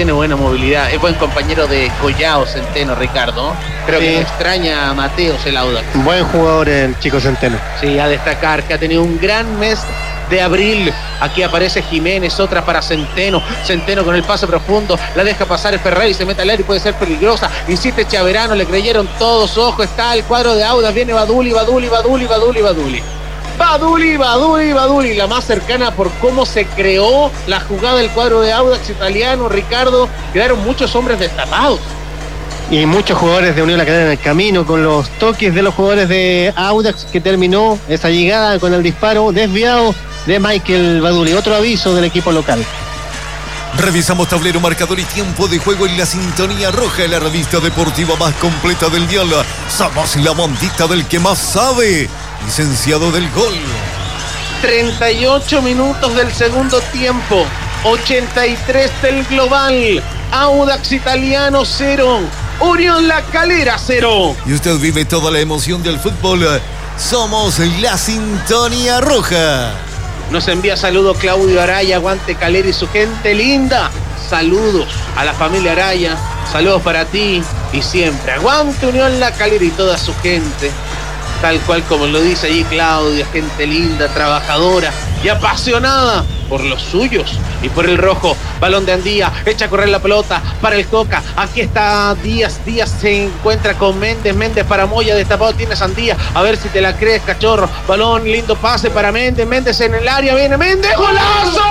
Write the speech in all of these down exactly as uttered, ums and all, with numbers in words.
tiene buena movilidad, es buen compañero de Collao Centeno, Ricardo. Creo sí. que extraña a Mateos el Audax. Buen jugador el chico Centeno. Sí, a destacar que ha tenido un gran mes de abril. Aquí aparece Jiménez, otra para Centeno. Centeno con el pase profundo, la deja pasar el Ferrer y se mete al área y puede ser peligrosa. Insiste Chaverano, le creyeron todos. Ojo, está el cuadro de Audax, viene Baduli, Baduli, Baduli, Baduli, Baduli. Baduli, Baduli, Baduli, la más cercana por cómo se creó la jugada del cuadro de Audax italiano, Ricardo. Quedaron muchos hombres destapados. Y muchos jugadores de Unión La Calera en el camino, con los toques de los jugadores de Audax, que terminó esa llegada con el disparo desviado de Michael Baduli. Otro aviso del equipo local. Revisamos tablero, marcador y tiempo de juego en la sintonía roja, en la revista deportiva más completa del dial. Somos la bandita del que más sabe, licenciado del gol. treinta y ocho minutos del segundo tiempo, ochenta y tres del global. Audax Italiano cero, Unión La Calera cero. Y usted vive toda la emoción del fútbol. Somos la sintonía roja. Nos envía saludos Claudio Araya, aguante Calera y su gente linda. Saludos a la familia Araya, saludos para ti y siempre. Aguante Unión La Calera y toda su gente. Tal cual como lo dice allí Claudio, gente linda, trabajadora y apasionada por los suyos y por el rojo. Balón de Andía, echa a correr la pelota para el Coca. Aquí está Díaz, Díaz se encuentra con Méndez, Méndez para Moya, destapado tienes Andía, a ver si te la crees, cachorro. Balón, lindo pase para Méndez, Méndez en el área, viene Méndez, ¡golazo!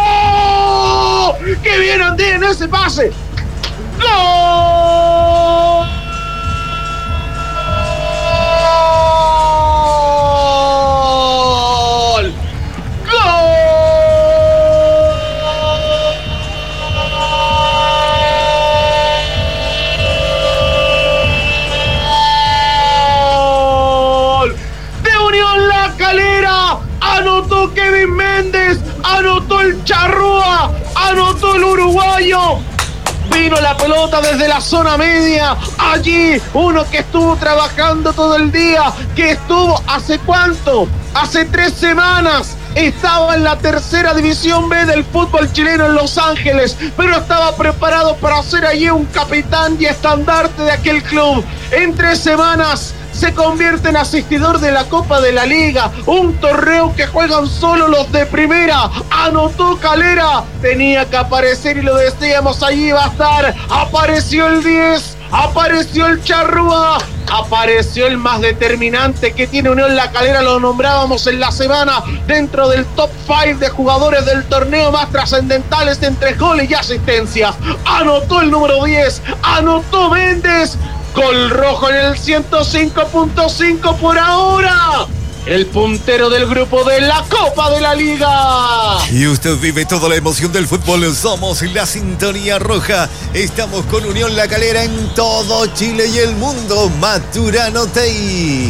¡Qué bien Andía en ese pase! ¡Gol! Anotó Kevin Méndez, anotó el Charrúa, anotó el uruguayo. Vino la pelota desde la zona media. Allí uno que estuvo trabajando todo el día, que estuvo hace cuánto, hace tres semanas. Estaba en la tercera división B del fútbol chileno en Los Ángeles, pero estaba preparado para ser allí un capitán y estandarte de aquel club. En tres semanas se convierte en asistidor de la Copa de la Liga, un torneo que juegan solo los de primera. Anotó Calera, tenía que aparecer y lo decíamos, allí va a estar. Apareció el diez, apareció el Charrúa, apareció el más determinante que tiene Unión La Calera, lo nombrábamos en la semana dentro del top cinco de jugadores del torneo más trascendentales entre goles y asistencias. Anotó el número diez, anotó Méndez. Gol rojo en el ciento cinco punto cinco por ahora. El puntero del grupo de la Copa de la Liga. Y usted vive toda la emoción del fútbol. Somos la sintonía roja. Estamos con Unión La Calera en todo Chile y el mundo. Maturano Tei.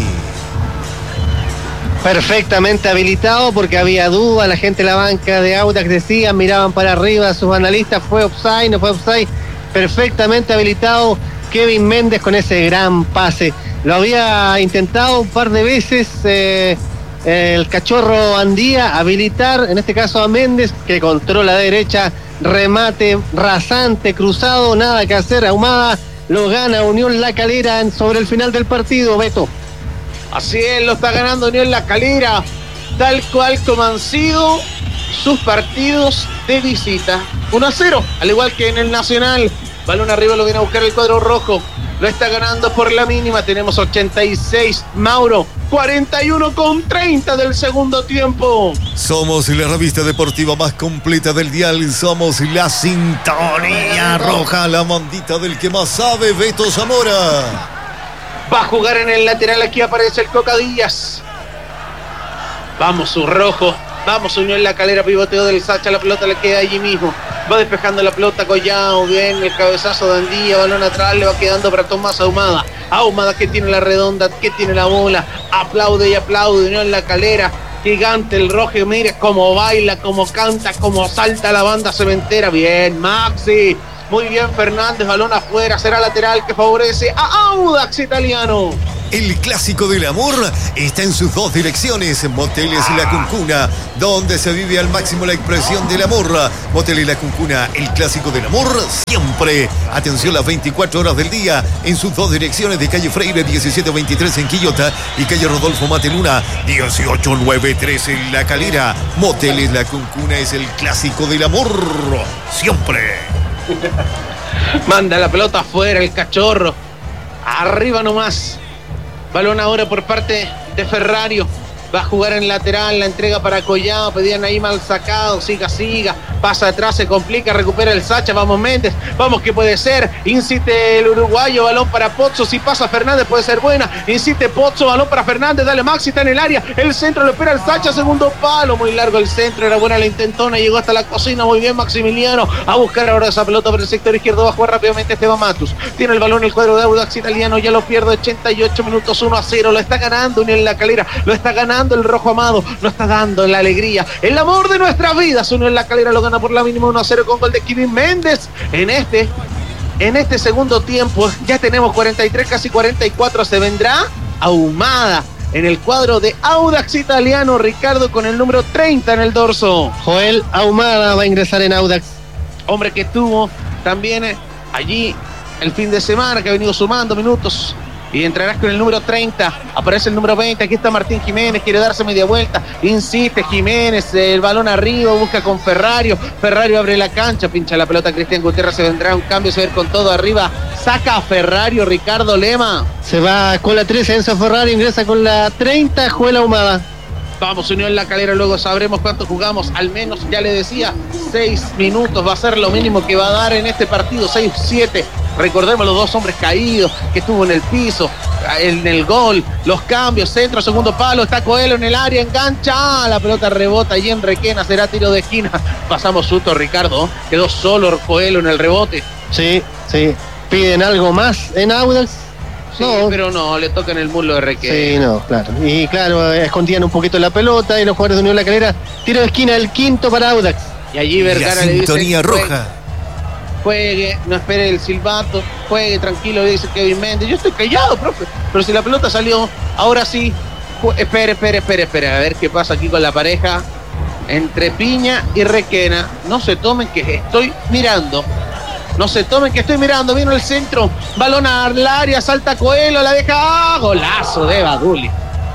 Perfectamente habilitado porque había duda. La gente de la banca de Audax decía, miraban para arriba, sus analistas, fue offside, no fue offside. Perfectamente habilitado Kevin Méndez con ese gran pase. Lo había intentado un par de veces eh, el cachorro Andía habilitar, en este caso a Méndez, que controla la derecha, remate rasante, cruzado, nada que hacer. Ahumada lo gana Unión La Calera sobre el final del partido, Beto. Así es, lo está ganando Unión La Calera, tal cual como han sido sus partidos de visita. uno a cero, al igual que en el Nacional. Balón arriba, lo viene a buscar el cuadro rojo. Lo está ganando por la mínima. Tenemos ochenta y seis, Mauro. cuarenta y uno con treinta del segundo tiempo. Somos la revista deportiva más completa del dial. Somos la sintonía roja, la mandita del que más sabe, Beto Zamora. Va a jugar en el lateral. Aquí aparece el Coca Díaz. Vamos, su rojo. Vamos, Unión La Calera, pivoteo del Sacha, la pelota le queda allí mismo. Va despejando la pelota Collao, bien, el cabezazo de Andía, balón atrás, le va quedando para Tomás Ahumada. Ahumada que tiene la redonda, que tiene la bola, aplaude y aplaude Unión La Calera. Gigante el rojo, mire cómo baila, cómo canta, cómo salta la banda cementera. Bien, Maxi. Muy bien, Fernández, balón afuera, será lateral que favorece a Audax Italiano. El clásico del amor está en sus dos direcciones. Moteles La Cuncuna, donde se vive al máximo la expresión del amor. Moteles La Cuncuna, el clásico del amor siempre. Atención, las veinticuatro horas del día en sus dos direcciones de calle Freire diecisiete veintitrés en Quillota y calle Rodolfo Mateluna dieciocho noventa y tres en La Calera. Moteles La Cuncuna es el clásico del amor siempre. Manda la pelota afuera el cachorro. Arriba nomás. Balón ahora por parte de Ferrario. Va a jugar en lateral, la entrega para Collado, pedían ahí mal sacado, siga, siga, pasa atrás, se complica, recupera el Sacha, vamos Méndez, vamos que puede ser, insiste el uruguayo, balón para Pozzo, si pasa Fernández puede ser buena, insiste Pozzo, balón para Fernández, dale Maxi, está en el área, el centro lo espera el Sacha, segundo palo, muy largo el centro, era buena la intentona, llegó hasta la cocina, muy bien Maximiliano, a buscar ahora esa pelota por el sector izquierdo, va a jugar rápidamente Esteban Matus, tiene el balón el cuadro de Audax Italiano, ya lo pierde, ochenta y ocho minutos, uno a cero, lo está ganando Unión La Calera, lo está ganando el rojo amado, nos está dando la alegría, el amor de nuestras vidas. Unión La Calera lo gana por la mínima uno a cero con gol de Kevin Méndez. En este, en este segundo tiempo, ya tenemos cuarenta y tres, casi cuarenta y cuatro. Se vendrá Ahumada en el cuadro de Audax Italiano, Ricardo, con el número treinta en el dorso. Joel Ahumada va a ingresar en Audax. Hombre que estuvo también eh, allí el fin de semana, que ha venido sumando minutos. Y entrarás con el número treinta, aparece el número veinte, aquí está Martín Jiménez, quiere darse media vuelta, insiste Jiménez, el balón arriba, busca con Ferrario, Ferrario abre la cancha, pincha la pelota Cristian Gutiérrez, se vendrá un cambio, se va a ir con todo arriba, saca a Ferrario, Ricardo Lema. Se va con la trece, Enzo Ferrario, ingresa con la treinta, Joel Ahumada. Vamos, Unión La Calera, luego sabremos cuánto jugamos, al menos, ya le decía, seis minutos, va a ser lo mínimo que va a dar en este partido, seis siete. Recordemos los dos hombres caídos que estuvo en el piso, en el gol, los cambios, centro, segundo palo, está Coelho en el área, engancha, la pelota rebota allí en Requena, será tiro de esquina. Pasamos susto, Ricardo, quedó solo Coelho en el rebote. Sí, sí, piden algo más en Audax. Sí, no, pero no, le tocan el muslo de Requena. Sí, no, claro. Y claro, escondían un poquito la pelota y los jugadores de Unión La Calera, tiro de esquina, el quinto para Audax. Y allí Vergara le dice... Sintonía roja. Juegue, no espere el silbato, juegue tranquilo, le dice Kevin Méndez. Yo estoy callado, profe, pero si la pelota salió, ahora sí, espere, espere, espere, espere, a ver qué pasa aquí con la pareja entre Piña y Requena. No se tomen que estoy mirando, no se tomen que estoy mirando, vino el centro, balón al área, salta Coelho, la deja, ¡ah! Golazo de Baduli,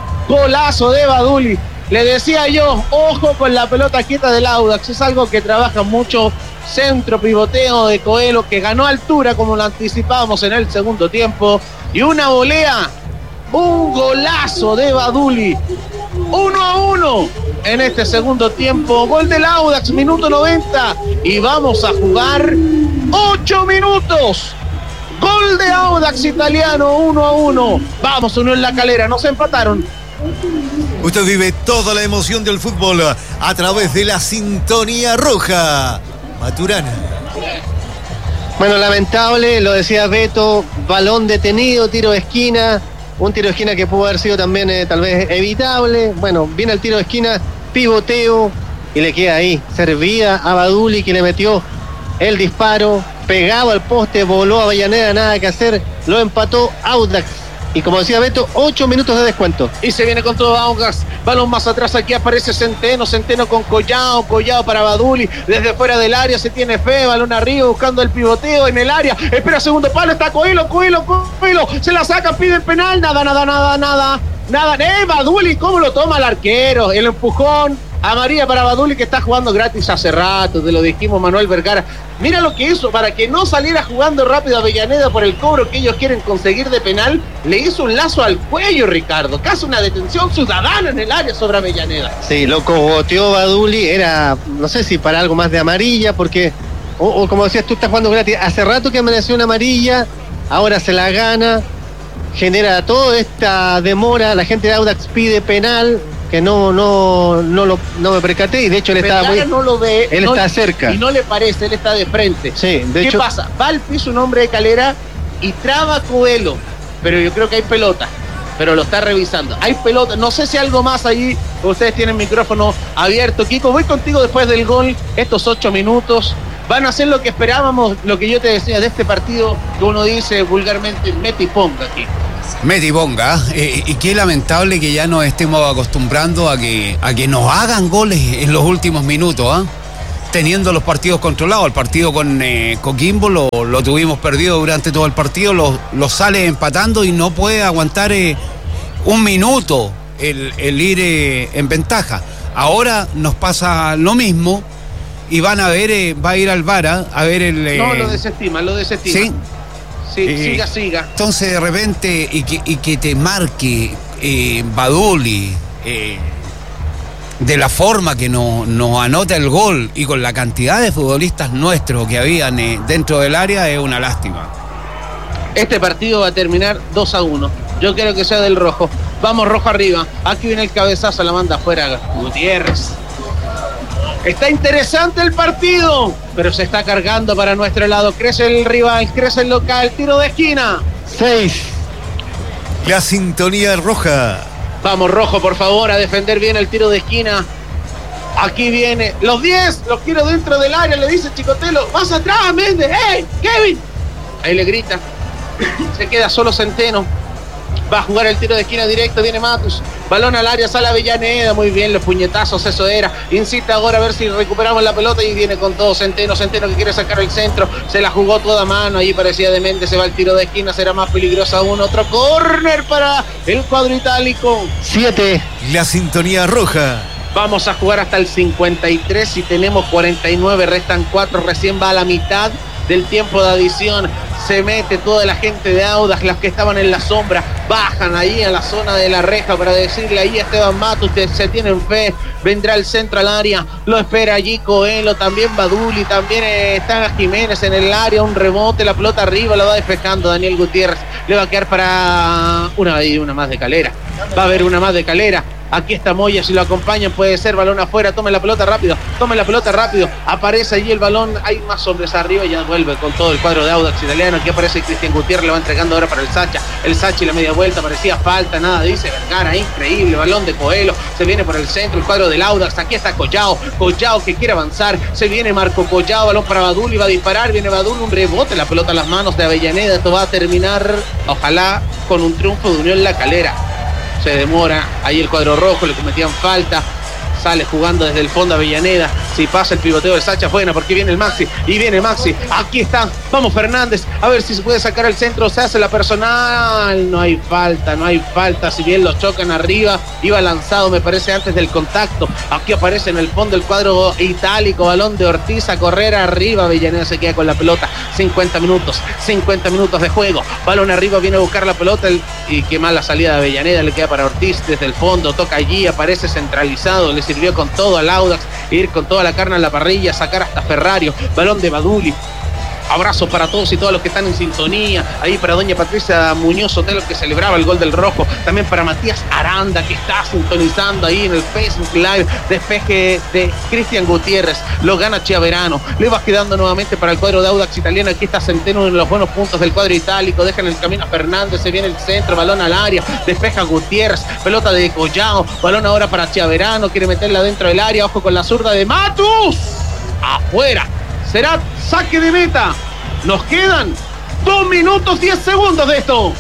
golazo de Baduli. Le decía yo, ojo con la pelota quieta del Audax, es algo que trabaja mucho, centro pivoteo de Coelho, que ganó altura como lo anticipábamos en el segundo tiempo, y una volea, un golazo de Baduli, uno a uno en este segundo tiempo, gol del Audax, minuto noventa, y vamos a jugar ocho minutos. Gol de Audax Italiano, uno a uno. Vamos, Unión La Calera, nos empataron. Usted vive toda la emoción del fútbol a través de la sintonía roja. Maturana. Bueno, lamentable, lo decía Beto, balón detenido, tiro de esquina, un tiro de esquina que pudo haber sido también eh, tal vez evitable. Bueno, viene el tiro de esquina, pivoteo y le queda ahí, servida a Baduli, que le metió el disparo, pegado al poste, voló a Avellaneda, nada que hacer, lo empató Audax. Y como decía Beto, ocho minutos de descuento. Y se viene con todo Audax. Balón más atrás, aquí aparece Centeno. Centeno con Collado. Collado para Baduli. Desde fuera del área se tiene fe. Balón arriba buscando el pivoteo en el área. Espera segundo palo. Está Coelho, Coelho, Coelho. Se la saca, pide el penal. Nada, nada, nada, nada. Nada. ¡Eh, Baduli! ¿Cómo lo toma el arquero? El empujón. Amarilla para Baduli, que está jugando gratis hace rato, te lo dijimos, Manuel Vergara. Mira lo que hizo, para que no saliera jugando rápido Avellaneda por el cobro que ellos quieren conseguir de penal, le hizo un lazo al cuello, Ricardo, casi una detención ciudadana en el área sobre Avellaneda. Sí, lo cogoteó Baduli, era, no sé si para algo más de amarilla, porque, o, o como decías, tú estás jugando gratis, hace rato que mereció una amarilla, ahora se la gana, genera toda esta demora, la gente de Audax pide penal, que no no no lo no me percaté, y de hecho él estaba muy, no lo ve, él no, está cerca y no le parece, él está de frente. Sí, de ¿Qué hecho, pasa? Va al piso un hombre de Calera y traba Coelho, pero yo creo que hay pelota, pero lo está revisando, hay pelota, no sé si algo más allí. Ustedes tienen micrófono abierto. Kiko, voy contigo después del gol. Estos ocho minutos van a ser lo que esperábamos, lo que yo te decía de este partido, que uno dice vulgarmente mete y ponga, Kiko. Meti Bonga, eh, y qué lamentable que ya nos estemos acostumbrando a que, a que nos hagan goles en los últimos minutos, ¿ah? ¿eh? Teniendo los partidos controlados. El partido con eh, Coquimbo lo, lo tuvimos perdido durante todo el partido, lo, lo sale empatando y no puede aguantar eh, un minuto el, el ir eh, en ventaja. Ahora nos pasa lo mismo y van a ver, eh, va a ir al V A R a, a ver el... Eh, no, lo desestima, lo desestima. ¿Sí? Sí, eh, siga, siga. Entonces de repente, y que, y que te marque eh, Baduli, eh, de la forma que nos no anota el gol y con la cantidad de futbolistas nuestros que habían eh, dentro del área, es una lástima. Este partido va a terminar dos a uno. Yo quiero que sea del rojo. Vamos, rojo arriba. Aquí viene el cabezazo, la manda afuera Gutiérrez. Está interesante el partido, pero se está cargando para nuestro lado. Crece el rival, crece el local. Tiro de esquina. Seis. La sintonía roja. Vamos, rojo, por favor, a defender bien el tiro de esquina. Aquí viene. Los diez, los quiero dentro del área, le dice Chicotelo. Más atrás, Méndez. ¡Hey, Kevin! Ahí le grita. Se queda solo Centeno. Va a jugar el tiro de esquina directo, viene Matus. Balón al área, sale Avellaneda. Muy bien, los puñetazos, eso era. Insiste ahora a ver si recuperamos la pelota y viene con todo Centeno. Centeno que quiere sacar el centro. Se la jugó toda mano. Allí parecía demente. Se va el tiro de esquina. Será más peligroso aún. Otro córner para el cuadro itálico. Siete. La sintonía roja. Vamos a jugar hasta el cincuenta y tres y tenemos cuarenta y nueve. Restan cuatro. Recién va a la mitad del tiempo de adición. Se mete toda la gente de Audax, las que estaban en la sombra, bajan ahí a la zona de la reja para decirle ahí a Esteban Matus, ustedes se tienen fe, vendrá el centro al área, lo espera allí Coelho, también Baduli, también eh, está Jiménez en el área, un rebote, la pelota arriba, la va despejando Daniel Gutiérrez, le va a quedar para una, una más de Calera, va a haber una más de Calera. Aquí está Moya, si lo acompañan puede ser balón afuera, tome la pelota rápido, tome la pelota rápido, aparece allí el balón, hay más hombres arriba y ya vuelve con todo el cuadro de Audax italiano. Aquí aparece Cristian Gutiérrez, le va entregando ahora para el Sacha, el Sacha y la media vuelta, parecía falta, nada, dice Vergara, increíble, balón de Coelho, se viene por el centro el cuadro del Audax, aquí está Collao, Collao que quiere avanzar, se viene Marco Collao, balón para Badul y va a disparar, viene Badul, un rebote, la pelota en las manos de Avellaneda, esto va a terminar, ojalá, con un triunfo de Unión La Calera. Se demora, ahí el cuadro rojo, le cometían falta, sale jugando desde el fondo Avellaneda, si pasa el pivoteo de Sacha, buena, porque viene el Maxi, y viene Maxi, aquí está, vamos Fernández, a ver si se puede sacar el centro, se hace la personal, no hay falta, no hay falta, si bien los chocan arriba, iba lanzado me parece antes del contacto, aquí aparece en el fondo el cuadro itálico, balón de Ortiz a correr arriba, Avellaneda se queda con la pelota, cincuenta minutos, cincuenta minutos de juego, balón arriba, viene a buscar la pelota, y qué mala salida de Avellaneda, le queda para Ortiz desde el fondo, toca allí, aparece centralizado, le sirvió con todo al Audax, ir con toda la carne en la parrilla, sacar hasta Ferrario, balón de Baduli. Abrazo para todos y todos los que están en sintonía. Ahí para doña Patricia Muñoz Otelo que celebraba el gol del rojo. También para Matías Aranda que está sintonizando ahí en el Facebook Live. Despeje de Cristian Gutiérrez. Lo gana Chiaverano. Le va quedando nuevamente para el cuadro de Audax italiano. Aquí está Centeno en los buenos puntos del cuadro itálico. Dejan el camino a Fernández. Se viene el centro. Balón al área. Despeja Gutiérrez. Pelota de Collao. Balón ahora para Chiaverano. Quiere meterla dentro del área. Ojo con la zurda de Matus. Afuera. Será saque de meta. Nos quedan dos minutos diez segundos de esto.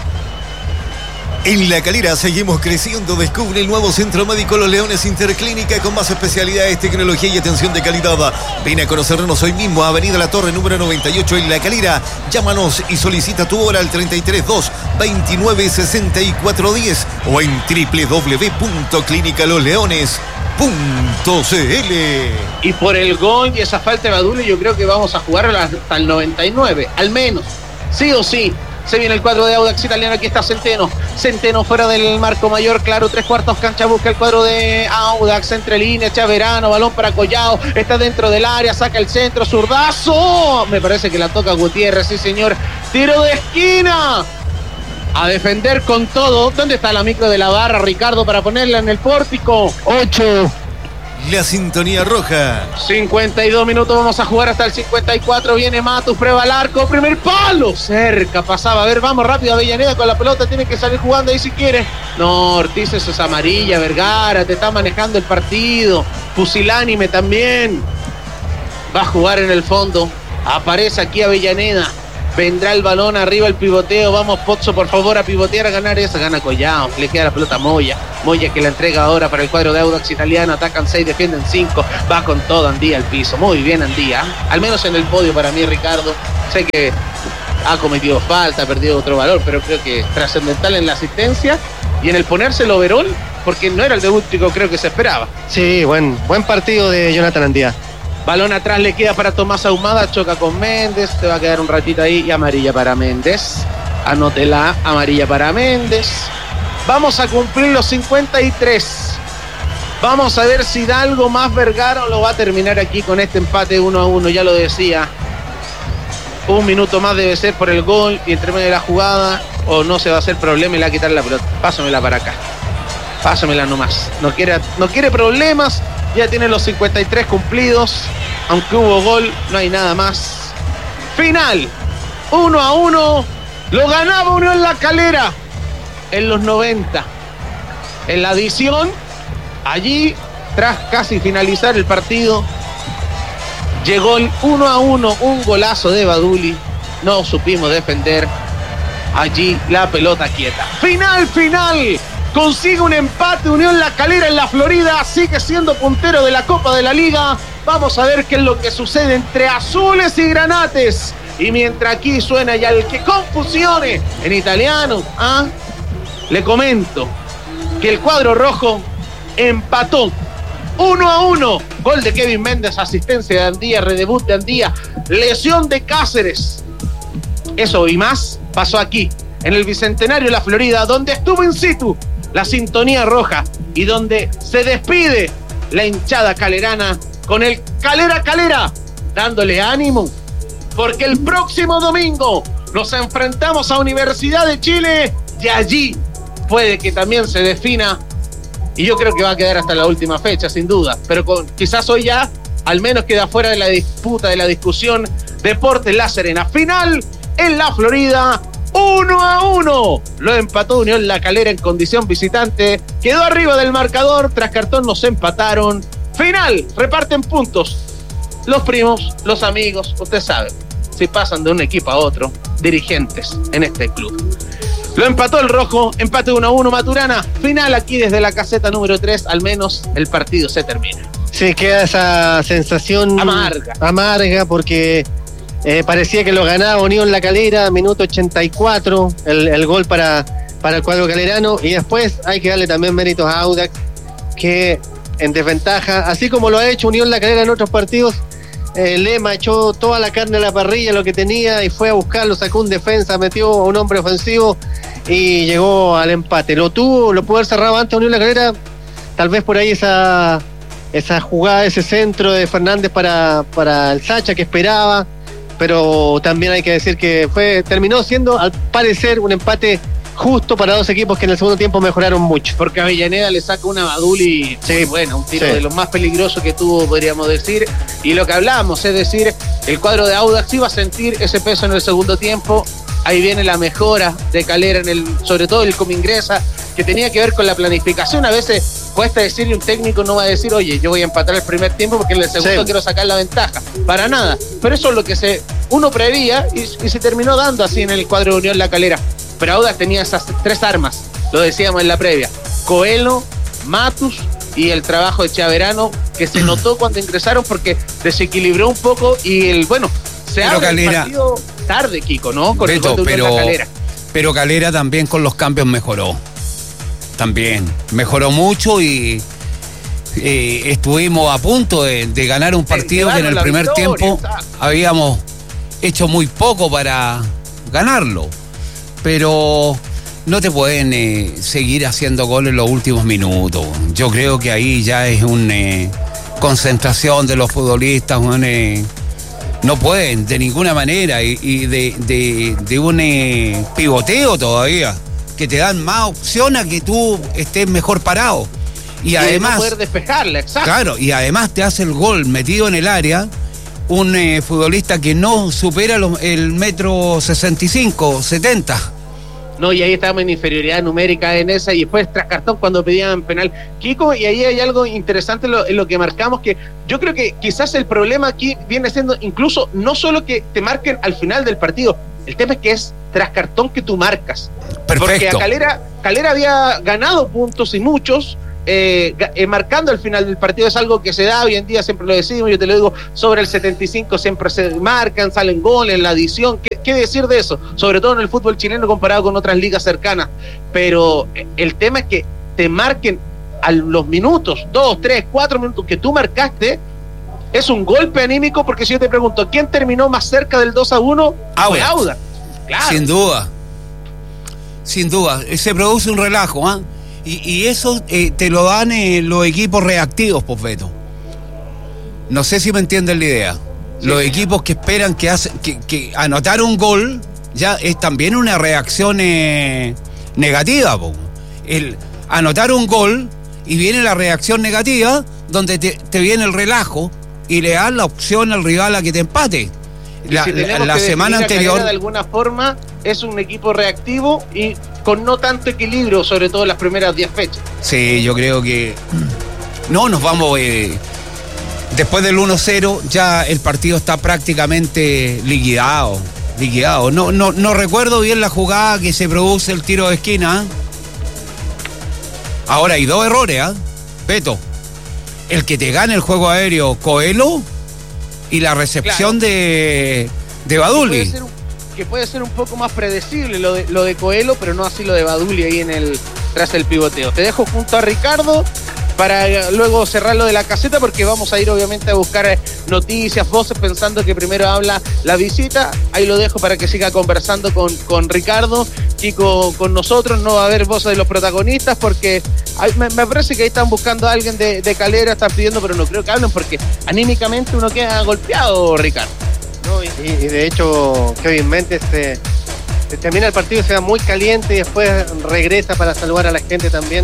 En La Calera seguimos creciendo. Descubre el nuevo Centro Médico Los Leones Interclínica con más especialidades, tecnología y atención de calidad. Ven a conocernos hoy mismo a Avenida La Torre número noventa y ocho en La Calera. Llámanos y solicita tu hora al treinta y tres dos veintinueve sesenta y cuatro diez o en doble u doble u doble u punto clínica los leones punto c l. Y por el gol y esa falta de Baduli yo creo que vamos a jugar hasta el noventa y nueve, al menos, sí o sí. Se viene el cuadro de Audax italiano, aquí está Centeno. Centeno fuera del marco mayor, claro, tres cuartos cancha, busca el cuadro de Audax, entre líneas, Chiaverano, balón para Collao, está dentro del área, saca el centro, zurdazo. Me parece que la toca Gutiérrez, sí señor. Tiro de esquina. A defender con todo. ¿Dónde está la micro de la barra, Ricardo, para ponerla en el pórtico? Ocho. La sintonía roja. cincuenta y dos minutos, vamos a jugar hasta el cincuenta y cuatro. Viene Matus, prueba el arco, primer palo. Cerca, pasaba. A ver, vamos rápido. Avellaneda con la pelota, tiene que salir jugando ahí si quiere. No, Ortiz, eso es amarilla. Vergara, te está manejando el partido. Pusilánime también. Va a jugar en el fondo. Aparece aquí Avellaneda. Vendrá el balón arriba, el pivoteo. Vamos, Pozzo, por favor, a pivotear, a ganar esa. Gana Collao. Le queda la pelota a Moya. Moya que la entrega ahora para el cuadro de Audax Italiano. Atacan seis, defienden cinco. Va con todo Andía al piso. Muy bien Andía. Al menos en el podio para mí, Ricardo. Sé que ha cometido falta, ha perdido otro valor, pero creo que trascendental en la asistencia y en el ponerse el overall, porque no era el debut que creo que se esperaba. Sí, buen, buen partido de Jonathan Andía. Balón atrás le queda para Tomás Ahumada, choca con Méndez, te va a quedar un ratito ahí y amarilla para Méndez. Anótela, amarilla para Méndez. Vamos a cumplir los cincuenta y tres. Vamos a ver si da algo más Vergara o lo va a terminar aquí con este empate uno a uno, ya lo decía. Un minuto más debe ser por el gol y entre medio de la jugada, o no se va a hacer problema y le va a quitar la pelota. Pásamela para acá. Pásamela nomás. No quiere, no quiere problemas. Ya tiene los cincuenta y tres cumplidos. Aunque hubo gol, no hay nada más. Final. uno a uno. Lo ganaba Unión La Calera en los noventa. En la adición, allí, tras casi finalizar el partido, llegó el uno a uno, un golazo de Baduli. No supimos defender. Allí la pelota quieta. Final, final. Consigue un empate Unión La Calera en la Florida. Sigue siendo puntero de la Copa de la Liga. Vamos a ver qué es lo que sucede entre azules y granates. Y mientras aquí suena ya el que confusione en italiano, ¿ah? Le comento que el cuadro rojo empató uno a uno. Gol de Kevin Méndez, asistencia de Andía, redebut de Andía, lesión de Cáceres. Eso y más pasó aquí, en el Bicentenario de la Florida, donde estuvo in situ la sintonía roja y donde se despide la hinchada calerana con el Calera Calera, dándole ánimo, porque el próximo domingo nos enfrentamos a Universidad de Chile y allí puede que también se defina. Y yo creo que va a quedar hasta la última fecha, sin duda. Pero con, quizás hoy ya, al menos queda fuera de la disputa, de la discusión. Deportes La Serena. Final en la Florida. uno a uno. Lo empató Unión La Calera en condición visitante. Quedó arriba del marcador. Tras cartón nos empataron. Final. Reparten puntos. Los primos, los amigos, usted sabe. Si pasan de un equipo a otro. Dirigentes en este club. Lo empató el rojo, empate uno a uno Maturana. Final aquí desde la caseta número tres, al menos el partido se termina. Sí, queda esa sensación amarga, amarga porque eh, parecía que lo ganaba Unión La Calera, minuto ochenta y cuatro, el, el gol para, para el cuadro calerano. Y después hay que darle también méritos a Audax, que en desventaja, así como lo ha hecho Unión La Calera en otros partidos, Eh, Lema echó toda la carne a la parrilla, lo que tenía, y fue a buscarlo, sacó un defensa, metió a un hombre ofensivo y llegó al empate. Lo tuvo, lo pudo haber cerrado antes Unión La Calera, tal vez por ahí esa, esa jugada, ese centro de Fernández para, para el Sacha que esperaba, pero también hay que decir que fue terminó siendo, al parecer, un empate justo para dos equipos que en el segundo tiempo mejoraron mucho. Porque Avellaneda le saca una Baduli, sí, bueno, un tiro sí. de los más peligrosos que tuvo, podríamos decir. Y lo que hablábamos, es decir, el cuadro de Audax iba a sentir ese peso en el segundo tiempo. Ahí viene la mejora de Calera, en el, sobre todo el como ingresa, que tenía que ver con la planificación. A veces cuesta decirle, un técnico no va a decir, oye, yo voy a empatar el primer tiempo porque en el segundo sí. quiero sacar la ventaja. Para nada. Pero eso es lo que se uno preveía y, y se terminó dando así en el cuadro de Unión La Calera. Pero Audax tenía esas tres armas, lo decíamos en la previa: Coelho, Matus y el trabajo de Chaverano, que se notó cuando ingresaron porque desequilibró un poco. Y el bueno, se pero abre Calera, el partido tarde, Kiko, ¿no? Con Beto, el gol de pero, la Calera. Pero Calera también con los cambios mejoró. También mejoró mucho y eh, estuvimos a punto de, de ganar un partido que en el primer victoria, tiempo exacto. habíamos hecho muy poco para ganarlo. Pero no te pueden eh, seguir haciendo goles en los últimos minutos. Yo creo que ahí ya es una eh, concentración de los futbolistas. Un, eh, no pueden de ninguna manera. Y, y de, de, de un eh, pivoteo todavía, que te dan más opción a que tú estés mejor parado. Y, y además... no poder despejarla, exacto. Claro, y además te hace el gol metido en el área un eh, futbolista que no supera los, el metro sesenta y cinco, setenta. No, y ahí estábamos en inferioridad numérica en esa, y después tras cartón cuando pedían penal. Kiko, y ahí hay algo interesante en lo, en lo que marcamos, que yo creo que quizás el problema aquí viene siendo incluso no solo que te marquen al final del partido, El tema es que es tras cartón que tú marcas. Perfecto. Porque a Calera, Calera había ganado puntos y muchos, eh, eh, marcando al final del partido. Es algo que se da hoy en día, siempre lo decimos, yo te lo digo, sobre el setenta y cinco siempre se marcan, salen goles, la adición. ¿Qué, qué decir de eso? Sobre todo en el fútbol chileno comparado con otras ligas cercanas. Pero el tema es que te marquen a los minutos, dos, tres, cuatro minutos que tú marcaste, es un golpe anímico, porque si yo te pregunto, ¿quién terminó más cerca del dos a uno? Fue Audax. Claro. Sin duda. Sin duda. Se produce un relajo, ¿ah? ¿eh? Y, y eso eh, te lo dan eh, los equipos reactivos, pues, Beto. No sé si me entienden la idea. Sí, los sí. equipos que esperan que, hace, que, que anotar un gol ya es también una reacción eh, negativa, po. El anotar un gol y viene la reacción negativa, donde te, te viene el relajo y le das la opción al rival a que te empate. La, si la, la semana anterior Calera, de alguna forma es un equipo reactivo y con no tanto equilibrio, sobre todo en las primeras diez fechas. Sí, yo creo que no nos vamos eh, después del uno cero ya el partido está prácticamente liquidado liquidado no, no, no recuerdo bien la jugada que se produce el tiro de esquina. Ahora hay dos errores, ¿eh? Beto, el que te gane el juego aéreo Coelho y la recepción claro. de, de Baduli. Que puede, un, que puede ser un poco más predecible lo de, lo de Coelho, pero no así lo de Baduli ahí en el tras el pivoteo. Te dejo junto a Ricardo para luego cerrar lo de la caseta, porque vamos a ir obviamente a buscar noticias, voces, pensando que primero habla la visita. Ahí lo dejo para que siga conversando con, con Ricardo. Kiko con nosotros, no va a haber voces de los protagonistas, porque hay, me, me parece que ahí están buscando a alguien de, de Calera, están pidiendo, pero no creo que hablen, porque anímicamente uno queda golpeado, Ricardo. No, y, y de hecho Kevin Méndez se, se termina el partido, se va muy caliente y después regresa para saludar a la gente también.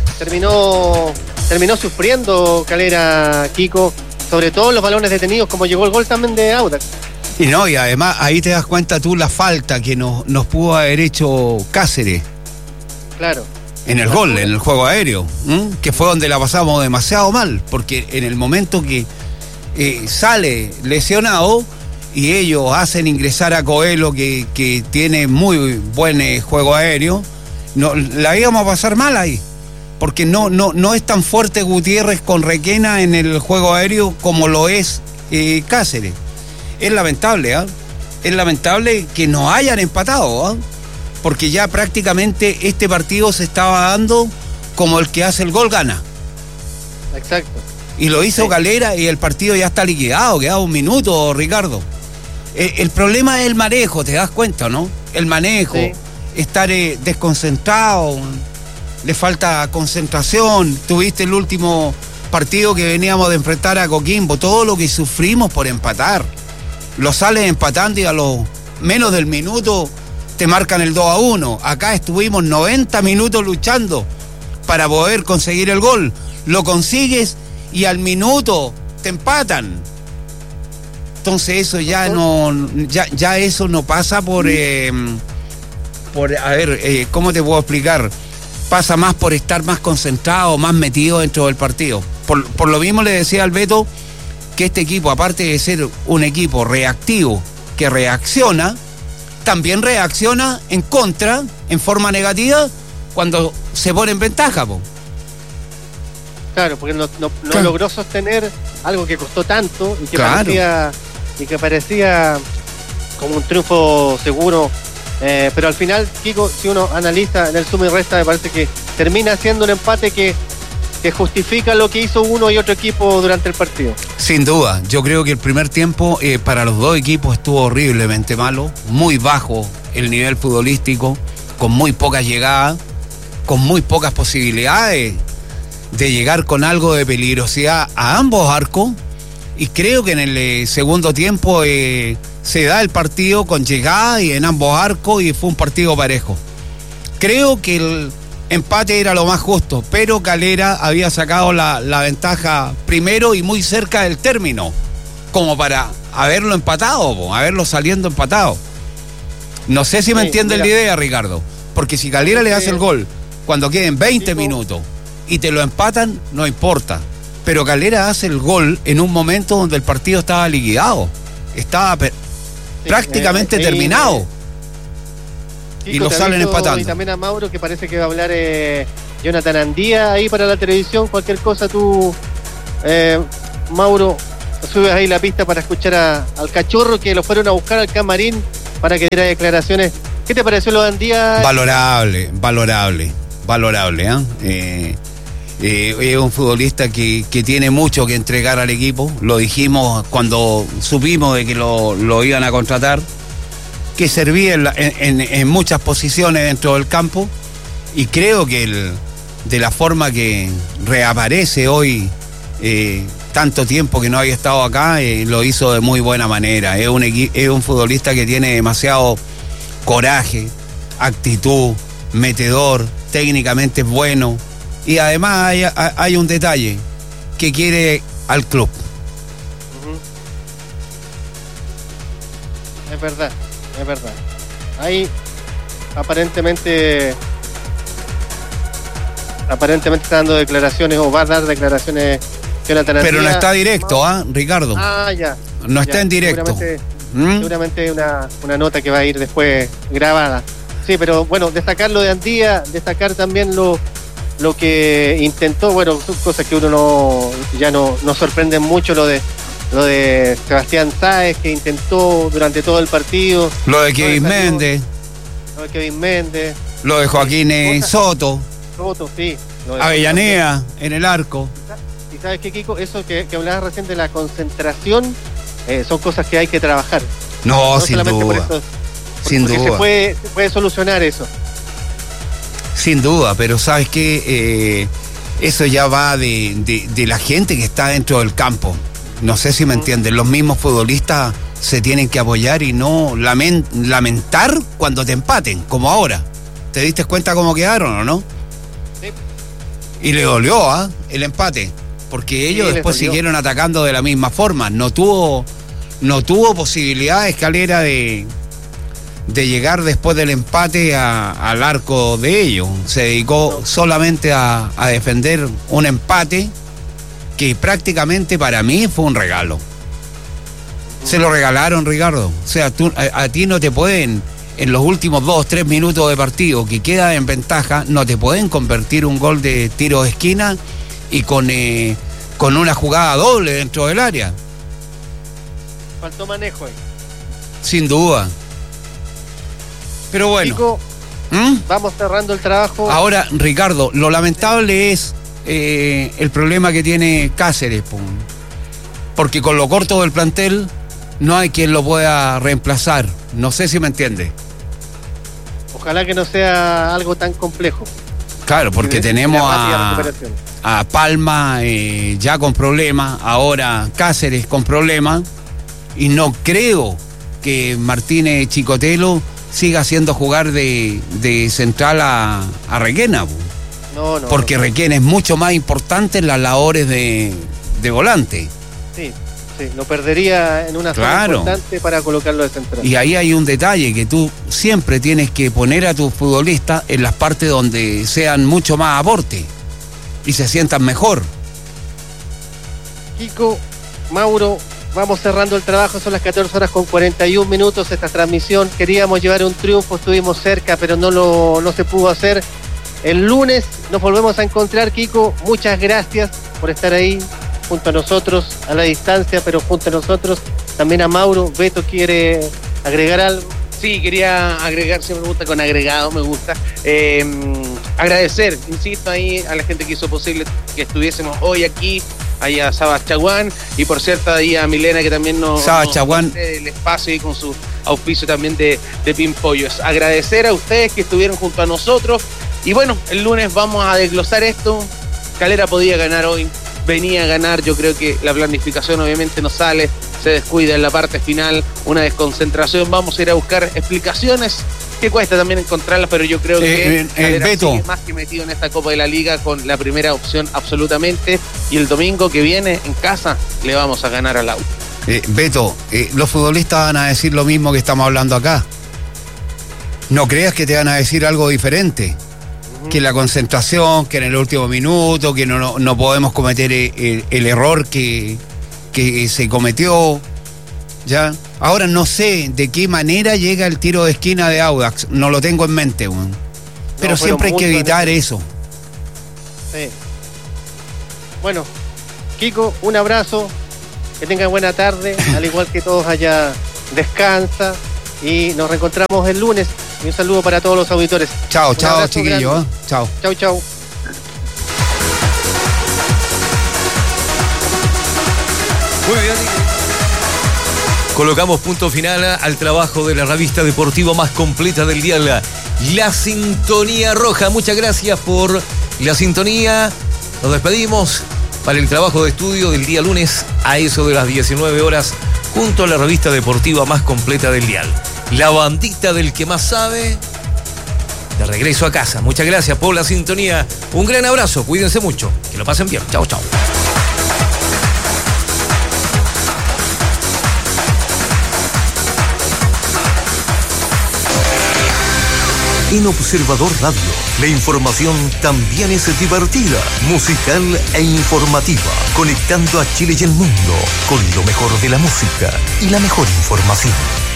Terminó terminó sufriendo Calera, Kiko, sobre todo los balones detenidos, como llegó el gol también de Audax. Y no, y además ahí te das cuenta tú la falta que nos, nos pudo haber hecho Cáceres. Claro. En el gol, en el juego aéreo, ¿m? que fue donde la pasamos demasiado mal, porque en el momento que eh, sale lesionado y ellos hacen ingresar a Coelho, que, que tiene muy buen eh, juego aéreo, no, la íbamos a pasar mal ahí. Porque no, no, no es tan fuerte Gutiérrez con Requena en el juego aéreo como lo es eh, Cáceres. Es lamentable, ¿eh? Es lamentable que no hayan empatado, ¿eh? Porque ya prácticamente este partido se estaba dando como el que hace el gol gana. Exacto. Y lo hizo sí. Calera y el partido ya está liquidado, queda un minuto, Ricardo. El, el problema es el manejo, ¿te das cuenta, no? El manejo, sí. estar eh, desconcentrado. Le falta concentración. Tuviste el último partido que veníamos de enfrentar a Coquimbo, todo lo que sufrimos por empatar. Lo sales empatando y a los menos del minuto te marcan el dos a uno. Acá estuvimos noventa minutos luchando para poder conseguir el gol. Lo consigues y al minuto te empatan. Entonces eso ya no, ya, ya eso no pasa por, eh, por a ver, eh, ¿cómo te puedo explicar? Pasa más por estar más concentrado, más metido dentro del partido. Por, por lo mismo le decía al Beto que este equipo, aparte de ser un equipo reactivo que reacciona, también reacciona en contra, en forma negativa, cuando se pone en ventaja, po. Claro, porque no, no, no claro. logró sostener algo que costó tanto y que claro. parecía y que parecía como un triunfo seguro. Eh, pero al final, Kiko, si uno analiza en el suma y resta, me parece que termina siendo un empate que, que justifica lo que hizo uno y otro equipo durante el partido. Sin duda, yo creo que el primer tiempo eh, para los dos equipos estuvo horriblemente malo, muy bajo el nivel futbolístico, con muy pocas llegadas, con muy pocas posibilidades de llegar con algo de peligrosidad a ambos arcos, y creo que en el eh, segundo tiempo eh, se da el partido con llegada y en ambos arcos y fue un partido parejo. Creo que el empate era lo más justo, pero Calera había sacado la, la ventaja primero y muy cerca del término, como para haberlo empatado, haberlo saliendo empatado. No sé si me sí, entienden la idea, Ricardo, porque si Calera le hace el gol cuando queden veinte tipo... minutos y te lo empatan, no importa. Pero Calera hace el gol en un momento donde el partido estaba liquidado, estaba per- sí, prácticamente eh, eh, terminado. Kiko, y lo te salen aviso, empatando. Y también a Mauro, que parece que va a hablar eh, Jonathan Andía ahí para la televisión. Cualquier cosa tú, eh, Mauro, subes ahí la pista para escuchar a, al cachorro, que lo fueron a buscar al camarín para que diera declaraciones. ¿Qué te pareció lo de Andía? Valorable, valorable, valorable, ¿eh? Eh, eh, es un futbolista que, que tiene mucho que entregar al equipo. Lo dijimos cuando supimos de que lo, lo iban a contratar, que servía en, la, en, en muchas posiciones dentro del campo, y creo que el, de la forma que reaparece hoy, eh, tanto tiempo que no había estado acá, eh, lo hizo de muy buena manera. Es un, es un futbolista que tiene demasiado coraje, actitud, metedor, técnicamente es bueno, y además hay, hay un detalle, que quiere al club. Uh-huh. Es verdad, es verdad. Ahí aparentemente aparentemente está dando declaraciones, o va a dar declaraciones Jonathan Andía. Pero no está directo, ¿ah, ¿eh, Ricardo? Ah, ya. No ya, está en directo. Seguramente, ¿Mm? seguramente una, una nota que va a ir después grabada. Sí, pero bueno, destacar lo de Andía, destacar también lo, lo que intentó, bueno, son cosas que uno no ya no, no sorprenden mucho, lo de lo de Sebastián Sáez, que intentó durante todo el partido. Lo de Kevin no Méndez. Lo de Kevin Méndez. Lo de Joaquín eh, Soto. Soto, sí. Lo de Avellaneda en el arco. Y sabes qué, Kiko, eso que, que hablabas recién de la concentración, eh, son cosas que hay que trabajar. No, no sin solamente duda. por eso, sin porque duda. Se puede, se puede solucionar eso. Sin duda, pero sabes que eh, eso ya va de, de, de la gente que está dentro del campo. No sé si me entienden. Los mismos futbolistas se tienen que apoyar y no lament, lamentar cuando te empaten, como ahora. ¿Te diste cuenta cómo quedaron o no? Sí. Y le dolió, ¿ah? ¿eh? El empate. Porque ellos sí, después siguieron atacando de la misma forma. No tuvo, no tuvo posibilidad Escalera de, de llegar después del empate a, al arco de ellos. Se dedicó no. solamente a, a defender un empate que prácticamente para mí fue un regalo. Se lo regalaron, Ricardo. O sea, tú, a, a ti no te pueden, en los últimos dos, tres minutos de partido que queda en ventaja, no te pueden convertir un gol de tiro de esquina y con, eh, con una jugada doble dentro del área. Faltó manejo ahí. Sin duda. Pero bueno. Chico, ¿Mm? Vamos cerrando el trabajo. Ahora, Ricardo, lo lamentable es eh, el problema que tiene Cáceres, pum. Porque con lo corto del plantel no hay quien lo pueda reemplazar. No sé si me entiende. Ojalá que no sea algo tan complejo. Claro, porque tenemos a, a Palma eh, ya con problemas, ahora Cáceres con problemas, y no creo que Martínez Chicotelo siga haciendo jugar de, de central a, a Requena. No, no. Porque no, no. Requena es mucho más importante en las labores de, de volante. Sí, sí, lo perdería en una zona claro. importante para colocarlo de central. Y ahí hay un detalle, que tú siempre tienes que poner a tus futbolistas en las partes donde sean mucho más aporte y se sientan mejor. Kiko, Mauro, vamos cerrando el trabajo, son las catorce horas con cuarenta y un minutos esta transmisión. Queríamos llevar un triunfo, estuvimos cerca, pero no, lo, no se pudo hacer. El lunes nos volvemos a encontrar, Kiko. Muchas gracias por estar ahí junto a nosotros, a la distancia, pero junto a nosotros. También a Mauro. Beto quiere agregar algo. Sí, quería agregar, siempre me gusta con agregado, me gusta. Eh, agradecer, insisto, ahí a la gente que hizo posible que estuviésemos hoy aquí, ahí a Saba Chaguán, y por cierto ahí a Milena, que también nos, Saba nos Chaguán. el espacio y con su auspicio también de, de Pimpollos. Agradecer a ustedes que estuvieron junto a nosotros, y bueno, el lunes vamos a desglosar esto. Calera podía ganar hoy, venía a ganar, yo creo que la planificación obviamente no sale, se descuida en la parte final, una desconcentración, vamos a ir a buscar explicaciones, que cuesta también encontrarlas, pero yo creo que eh, eh, Beto. sigue más que metido en esta Copa de la Liga con la primera opción absolutamente, y el domingo que viene en casa le vamos a ganar al Auto. Eh, Beto, eh, los futbolistas van a decir lo mismo que estamos hablando acá. No creas que te van a decir algo diferente. Que la concentración, que en el último minuto, que no, no, no podemos cometer el, el error que, que se cometió. Ya. Ahora no sé de qué manera llega el tiro de esquina de Audax. No lo tengo en mente, weón. Pero No, siempre hay que evitar en... eso. Sí. Bueno, Kiko, un abrazo. Que tengan buena tarde. Al igual que todos allá, descansa. Y nos reencontramos el lunes. Y un saludo para todos los auditores. Chao, un chao, chiquillos. ¿eh? Chao. Chao, chao. Muy bien. Colocamos punto final al trabajo de la revista deportiva más completa del día, la, la Sintonía Roja. Muchas gracias por la sintonía. Nos despedimos para el trabajo de estudio del día lunes a eso de las diecinueve horas junto a la revista deportiva más completa del dial. La bandita del que más sabe, de regreso a casa. Muchas gracias por la sintonía. Un gran abrazo. Cuídense mucho. Que lo pasen bien. Chao, chao. En Observador Radio, la información también es divertida, musical e informativa, conectando a Chile y el mundo con lo mejor de la música y la mejor información.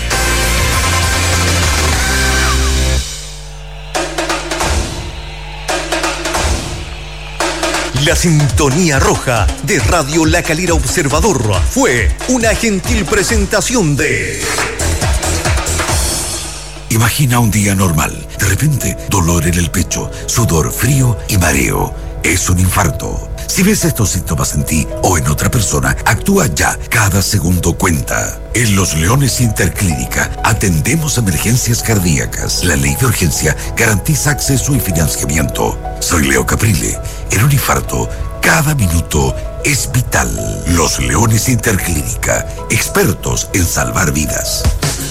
La Sintonía Roja de Radio La Calera Observador fue una gentil presentación de... Imagina un día normal. De repente, dolor en el pecho, sudor frío y mareo. Es un infarto. Si ves estos síntomas en ti o en otra persona, actúa ya. Cada segundo cuenta. En Los Leones Interclínica atendemos emergencias cardíacas. La ley de urgencia garantiza acceso y financiamiento. Soy Leo Caprile. En un infarto, cada minuto es vital. Los Leones Interclínica, expertos en salvar vidas.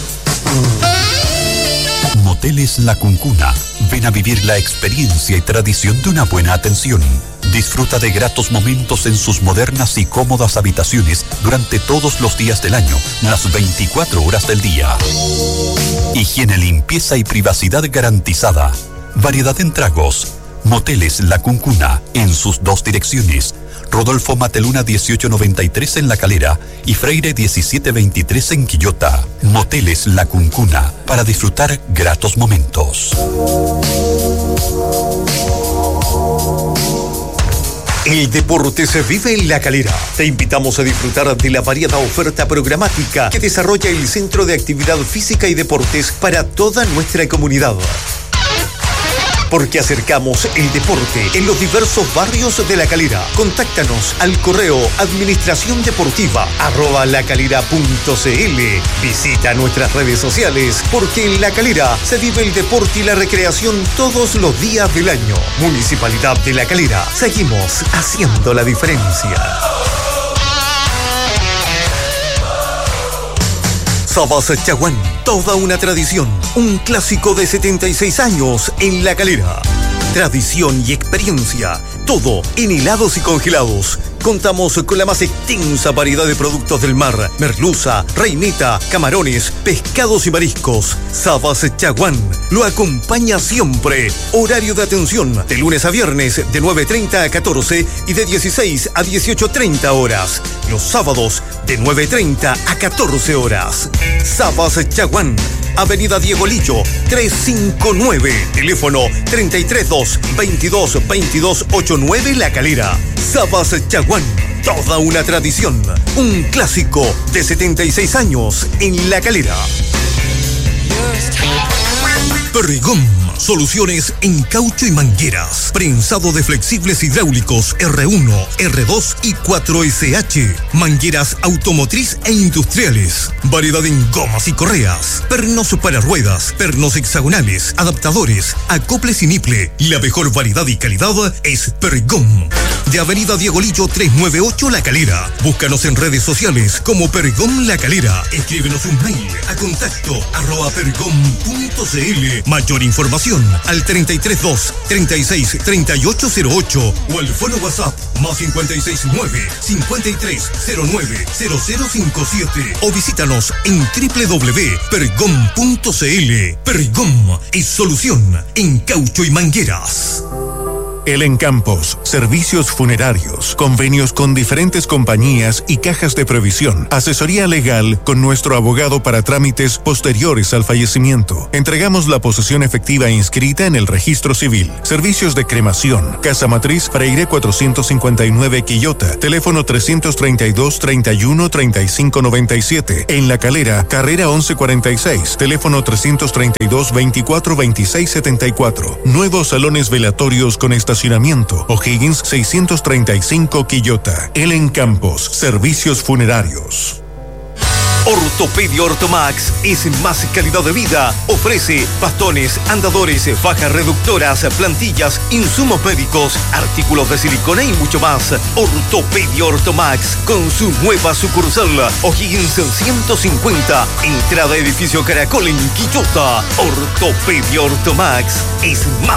Moteles La Cuncuna. Ven a vivir la experiencia y tradición de una buena atención. Disfruta de gratos momentos en sus modernas y cómodas habitaciones durante todos los días del año, las veinticuatro horas del día. Higiene, limpieza y privacidad garantizada. Variedad en tragos. Moteles La Cuncuna, en sus dos direcciones. Rodolfo Mateluna dieciocho noventa y tres en La Calera y Freire diecisiete veintitrés en Quillota. Moteles La Cuncuna, para disfrutar gratos momentos. El deporte se vive en La Calera. Te invitamos a disfrutar de la variada oferta programática que desarrolla el Centro de Actividad Física y Deportes para toda nuestra comunidad. Porque acercamos el deporte en los diversos barrios de La Calera. Contáctanos al correo administración deportiva arroba lacalera punto cl. Visita nuestras redes sociales porque en La Calera se vive el deporte y la recreación todos los días del año. Municipalidad de La Calera. Seguimos haciendo la diferencia. Sabas Chaguán, toda una tradición, un clásico de setenta y seis años en La Calera. Tradición y experiencia, todo en helados y congelados. Contamos con la más extensa variedad de productos del mar: merluza, reineta, camarones, pescados y mariscos. Sabas Chaguán lo acompaña siempre. Horario de atención de lunes a viernes de nueve treinta a catorce y de dieciséis a dieciocho treinta horas. Los sábados de nueve treinta a catorce horas. Sabas Chaguán, Avenida Diego Lillo, trescientos cincuenta y nueve. Teléfono treinta y tres dos veintidós veintidós ochenta y nueve La Calera. Sabas Chaguán, toda una tradición. Un clásico de setenta y seis años en La Calera. Perdigón, soluciones en caucho y mangueras. Prensado de flexibles hidráulicos R uno, R dos y cuatro S H. Mangueras automotriz e industriales. Variedad en gomas y correas. Pernos para ruedas, pernos hexagonales, adaptadores, acoples y niple. La mejor variedad y calidad es Perdigón. De Avenida Diego Lillo trescientos noventa y ocho La Calera. Búscanos en redes sociales como Perdigón La Calera. Escríbenos un mail a contacto arroba perdigón punto cl. Mayor información al treinta y tres dos treinta y seis treinta y ocho cero ocho o al fono WhatsApp más cincuenta y seis nueve cincuenta y tres cero nueve cero cero cinco siete o visítanos en doble u doble u doble u punto perdigón punto cl. Perdigón es solución en caucho y mangueras. El Encampos, servicios funerarios, convenios con diferentes compañías y cajas de previsión, asesoría legal con nuestro abogado para trámites posteriores al fallecimiento. Entregamos la posesión efectiva inscrita en el registro civil. Servicios de cremación, Casa Matriz Freire cuatrocientos cincuenta y nueve Quillota, teléfono trescientos treinta y dos, treinta y uno, treinta y cinco noventa y siete. En La Calera, carrera once cuarenta y seis, teléfono trescientos treinta y dos, veinticuatro, veintiséis setenta y cuatro. Nuevos salones velatorios con estacionamiento. O'Higgins seiscientos treinta y cinco Quillota. El Encampos, servicios funerarios. Ortopedia Ortomax es más calidad de vida. Ofrece bastones, andadores, fajas reductoras, plantillas, insumos médicos, artículos de silicona y mucho más. Ortopedia Ortomax con su nueva sucursal O'Higgins ciento cincuenta, entrada edificio Caracol en Quillota. Ortopedia Ortomax es más